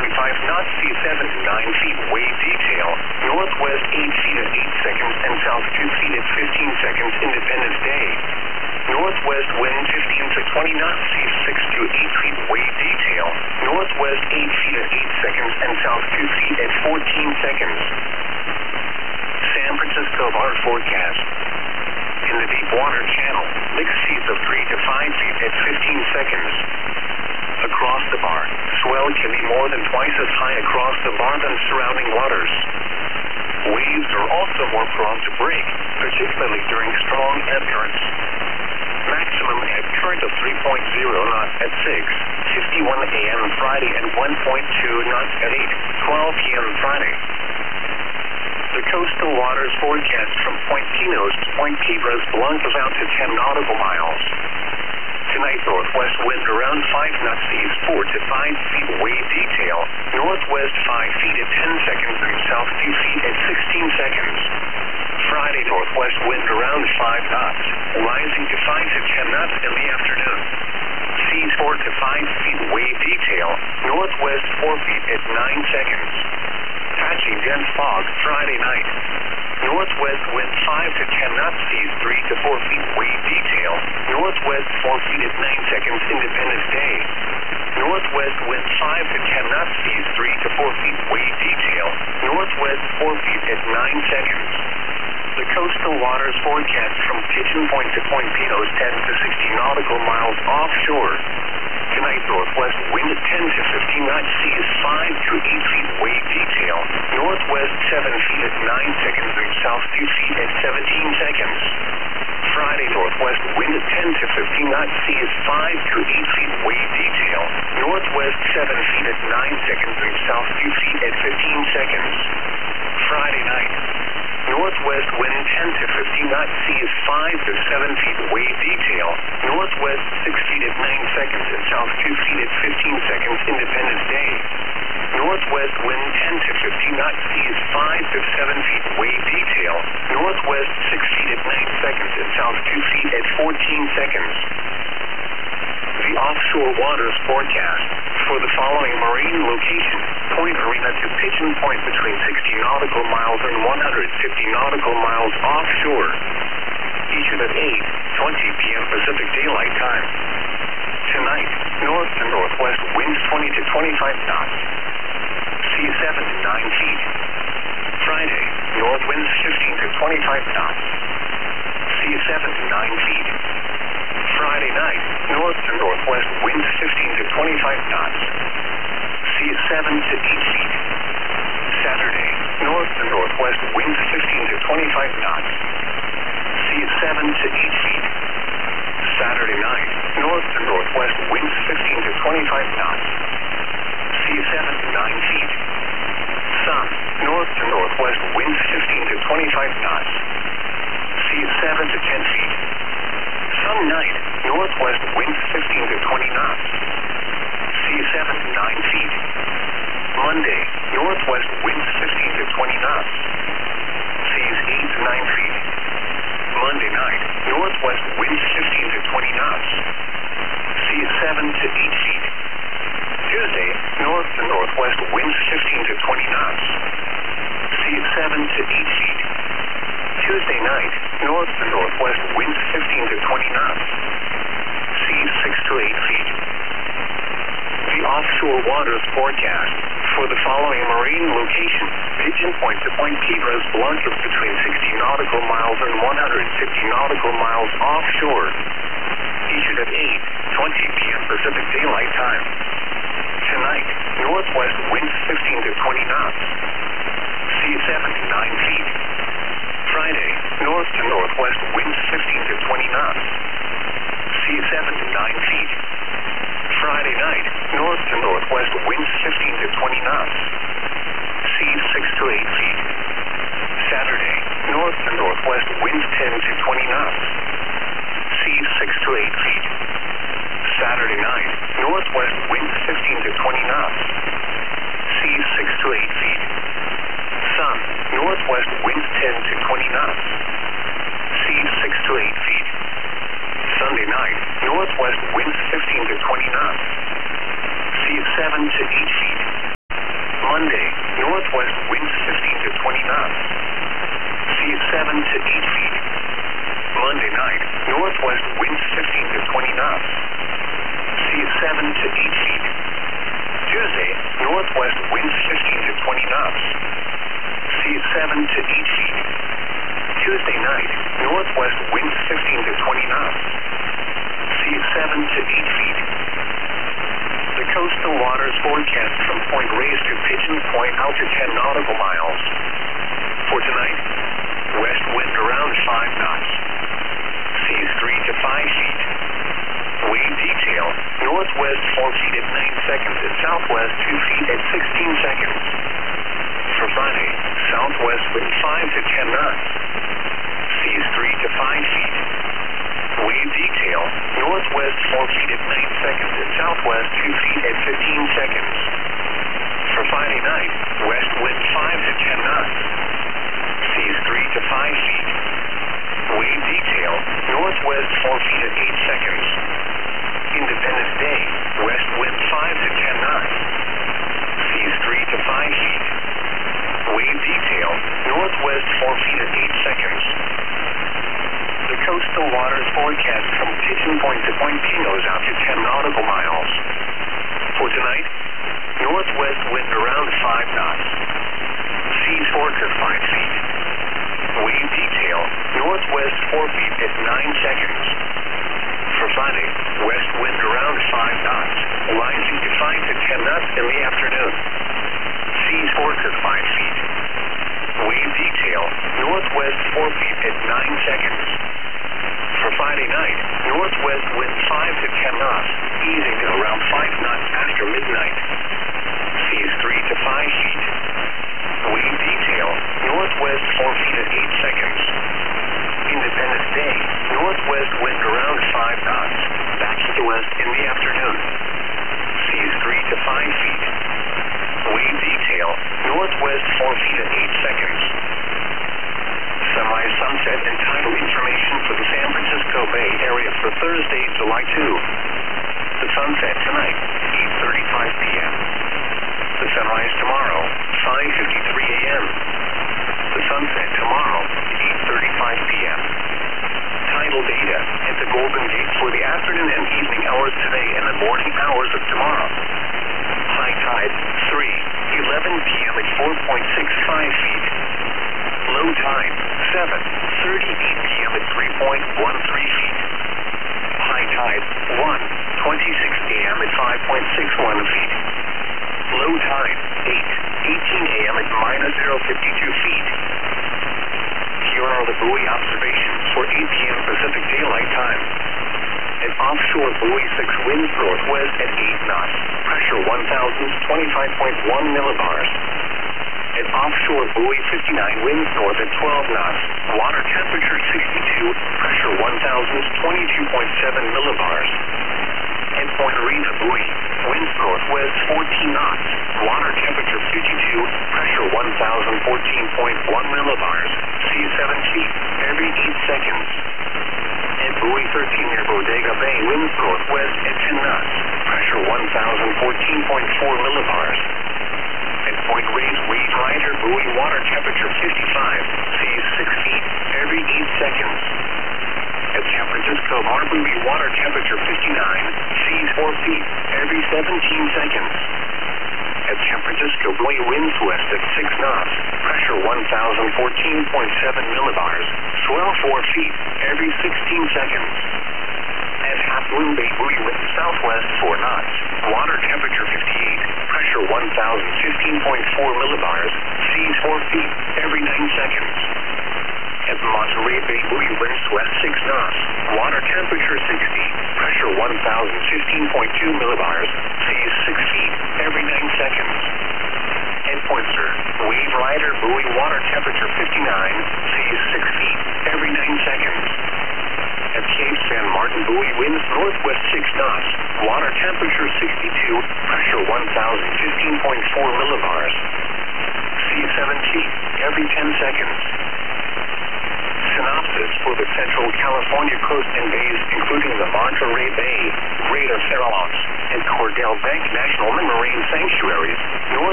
knots, seas 7 to 9 feet, wave detail, northwest 8 feet at 8 seconds, and south 2 feet at 15 seconds, Independence Day. Northwest wind 15 to 20 knots, seas 6 to 8 feet, wave detail, northwest 8 feet at 8 seconds, and south 2 feet at 14 seconds. San Francisco bar forecast. In the deep water channel, mixed seas of 3 to 5 feet at 15 seconds. Across the bar, swell can be more than twice as high across the bar than surrounding waters. Waves are also more prone to break, particularly during strong ebb currents. Maximum ebb current of 3.0 knots at 6:51 a.m. Friday and 1.2 knots at 8:12 p.m. Friday. The coastal waters forecast from Point Pinos to Point Piedras Blancas out to 10 nautical miles. Tonight, northwest wind around 5 knots, seas 4 to 5 feet, wave detail, northwest 5 feet at 10 seconds, and south 2 feet at 16 seconds. Friday, northwest wind around 5 knots, rising to 5 to 10 knots in the afternoon. Seas 4 to 5 feet, wave detail, northwest 4 feet at 9 seconds. Patchy dense fog Friday night. Northwest wind 5 to 10 knots, seas 3 to 4 feet, wave detail, northwest 4 feet at 9 seconds, Independence Day. Northwest wind 5 to 10 knots, seas 3 to 4 feet, wave detail, northwest 4 feet at 9 seconds. The coastal waters forecast from Kitchen Point to Point Pinos 10 to 60 nautical miles offshore. Tonight, northwest wind at 10 to 15 knots, seas 5 to 8 feet, wave detail, northwest 7 feet at 9 seconds, and south 2 feet at 17 seconds. Friday, northwest wind at 10 to 15 knots, seas 5 to 8 feet, wave detail, northwest 7 feet at 9 seconds, and south 2 feet at 15 seconds. Friday night. Northwest wind 10 to 15 knots, seas 5 to 7 feet, wave detail, northwest 6 feet at 9 seconds, and south 2 feet at 15 seconds, Independence Day. Northwest wind 10 to 15 knots, seas 5 to 7 feet, wave detail, northwest 6 feet at 9 seconds, and south 2 feet at 14 seconds. The offshore waters forecast for the following marine location: Point Arena to Pigeon Point between 60 nautical miles and 150 nautical miles offshore. Issued at 8:20 p.m. Pacific Daylight Time. Tonight, north to northwest winds 20 to 25 knots. Seas 7 to 9 feet. Friday, north winds 15 to 25 knots. Seas 7 to 9 feet. Friday night, north to northwest winds 15 to 25 knots. Seas 7 to 8 feet. Saturday, north to northwest winds 15 to 25 knots. Seas 7 to 8 feet. Saturday night, north to northwest winds 15 to 25 knots. Seas 7 to 9 feet. Sun, north to northwest winds 15 to 25 knots. Seas 7 to 10 feet. Some night, northwest winds 15 to 20 knots. Seas 7 to 9 feet. Monday, northwest winds 15 to 20 knots. Seas 8 to 9 feet. Monday night, northwest winds 15 to 20 knots. Seas 7 to 8 feet. Tuesday, north to northwest winds 15 to 20 knots. Seas 7 to 8 feet. Tuesday night, north to northwest winds 15 to 20 knots. Seas 6 to 8 feet. The offshore waters forecast for the following marine location: Pigeon Point to Point Piedras Blancas between 60 nautical miles and 150 nautical miles offshore. Issued at 8:20 p.m. Pacific Daylight Time. Tonight, northwest winds 15 to 20 knots. Seas 7 to 9 feet. Friday, north to northwest winds 15 to 20 knots. Seas 7 to 9 feet. Friday night, north to northwest winds 15 to 20 knots. Seas 6 to 8 feet. Saturday, north to northwest winds 10 to 20 knots. Seas 6 to 8 feet. Saturday night, northwest winds 15 to 20 knots. Seas 6 to 8 feet. Sun, northwest winds 10 to 20 knots. Seas 6 to 8 feet. Sunday night, northwest winds 15 to 20 knots. Seas 7 to 8 feet. knots. Seas 7 to 8 feet. Tuesday night, northwest winds 15 to 20 knots. Seas 7 to 8 feet. The coastal waters forecast from Point Reyes to Pigeon Point out to 10 nautical miles. For tonight, west wind around 5 knots. Seas 3 to 5 feet. Wave detail, northwest 4 feet at 9 seconds and southwest 2 feet at 16 seconds. For Friday, southwest wind 5 to 10 knots. Seas 3 to 5 feet. Wave detail, northwest 4 feet at 9 seconds and southwest 2 feet at 15 seconds. For Friday night, west wind 5 to 10 knots. Seas 3 to 5 feet. Wave detail, northwest 4 feet at 8 seconds. Independence Day, west wind 5 to 10 knots. Seas 3 to 5 feet. Wave detail, northwest 4 feet at 8 seconds. The coastal waters forecast from Pigeon Point to Point Pinos out to 10 nautical miles. For tonight, northwest wind around 5 knots. Seas 4 to 5 feet. Wave detail, northwest 4 feet at 9 seconds. For Friday, west wind around 5 knots, rising to 5 to 10 knots in the afternoon. Seas 4 to 5 feet. Wave detail, northwest 4 feet at 9 seconds. For Friday night, northwest wind 5 to 10 knots, easing to around 5 knots after midnight. Seas 3 to 5 feet. Wave detail, northwest 4 feet at 8 seconds. Independence Day, northwest wind around 5 knots, back to the west in the afternoon. Seas 3 to 5 feet. Wave detail, northwest 4 feet at 8 seconds. Semi-sunset and tidal information for the San Francisco Bay Area for Thursday, July 2. The sunset tonight, 8:35 p.m. The sunrise tomorrow, 5:53 a.m. The sunset tomorrow, 8:35 p.m. Tidal data at the Golden Gate for the afternoon and evening hours today and the morning hours of tomorrow. High tide, 3:11 p.m. at 4.65 feet. Low tide, 7:38 p.m. at 3.13 feet. High tide, 1:26 a.m. at 5.61 feet. Low tide, 8:18 a.m. at -0.52 feet. Here are the buoy observations for 8 p.m. Pacific Daylight Time. At offshore buoy 6 winds northwest at 8 knots, pressure 1,025.1 millibars. At offshore buoy 59 winds north at 12 knots, water temperature 62, pressure 1,022.7 millibars. At Point Arena buoy, winds northwest 14 knots, water temperature 52, pressure 1,014.1 millibars, seas 7 feet every 8 seconds. At buoy 13 near Bodega Bay, winds northwest at 10 knots, pressure 1,014.4 millibars. At Point Reyes Wave Rider buoy, water temperature 55, seas 6 feet every 8 seconds. At San Francisco Harbor buoy, water temperature 59, seas 4 feet every 17 seconds. At San Francisco buoy, winds west at 6 knots, pressure 1,014.7 millibars, swell 4 feet every 16 seconds. At Half Moon Bay buoy, wind southwest 4 knots, water temperature 58, pressure 1,015.4 millibars, seas 4 feet every 9 seconds. At Monterey Bay buoy, winds west 6 knots, water temperature 60, pressure 1,015.2 millibars, seas 6 feet every 9 seconds. At Point Sur, Wave Rider buoy, water temperature 59, seas 6 feet every 9 seconds. At Cape San Martin buoy, winds northwest 6 knots, water temperature 62, pressure 1,015.4 millibars, seas 7 feet every 10 seconds. Synopsis for the Central California coast and bays, including the Monterey Bay, Greater Farallones, and Cordell Bank National Marine Sanctuaries, north